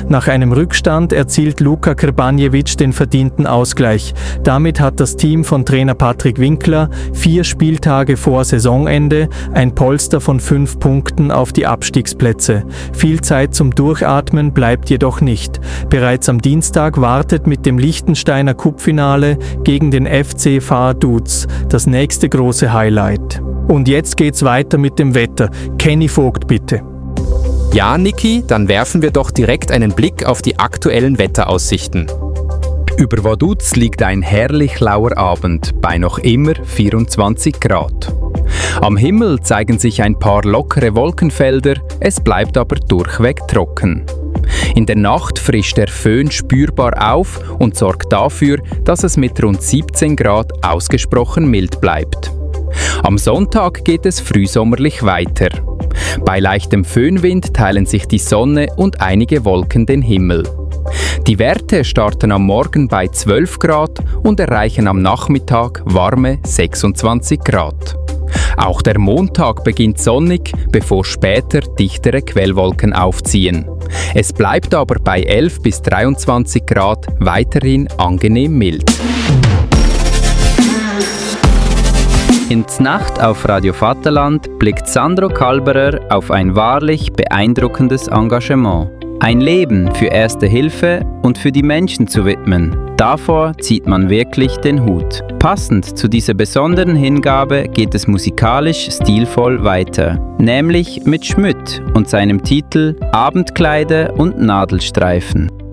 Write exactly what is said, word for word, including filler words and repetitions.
Nach einem Rückstand erzielt Luka Krbanjevic den verdienten Ausgleich. Damit hat das Team von Trainer Patrick Winkler vier Spieltage vor Saisonende ein Polster von fünf Punkten auf die Abstiegsplätze. Viel Zeit zum Durchatmen bleibt jedoch nicht. Bereits am Dienstag wartet mit dem Liechtensteiner Cup-Finale gegen den F C Vaduz das nächste große Highlight. Und jetzt geht's weiter mit dem Wetter. Kenny Vogt, bitte. Ja, Niki, dann werfen wir doch direkt einen Blick auf die aktuellen Wetteraussichten. Über Vaduz liegt ein herrlich lauer Abend bei noch immer vierundzwanzig Grad. Am Himmel zeigen sich ein paar lockere Wolkenfelder, es bleibt aber durchweg trocken. In der Nacht frischt der Föhn spürbar auf und sorgt dafür, dass es mit rund siebzehn Grad ausgesprochen mild bleibt. Am Sonntag geht es frühsommerlich weiter. Bei leichtem Föhnwind teilen sich die Sonne und einige Wolken den Himmel. Die Werte starten am Morgen bei zwölf Grad und erreichen am Nachmittag warme sechsundzwanzig Grad. Auch der Montag beginnt sonnig, bevor später dichtere Quellwolken aufziehen. Es bleibt aber bei elf bis dreiundzwanzig Grad weiterhin angenehm mild. In Znacht auf Radio Vaterland blickt Sandro Kalberer auf ein wahrlich beeindruckendes Engagement. Ein Leben für Erste Hilfe und für die Menschen zu widmen, davor zieht man wirklich den Hut. Passend zu dieser besonderen Hingabe geht es musikalisch stilvoll weiter, nämlich mit Schmütt und seinem Titel Abendkleider und Nadelstreifen.